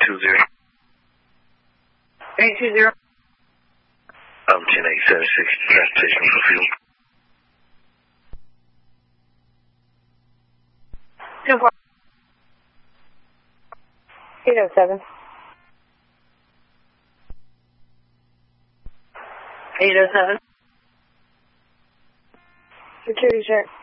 820. 820. 10876, transportation for fuel. 807. 807. Security check.